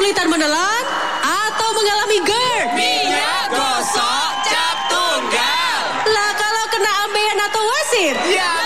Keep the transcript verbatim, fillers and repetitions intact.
kesulitan menelan atau mengalami GERD? Minyak gosok cap tunggal. Lah kalau kena ambeien atau wasir? Ya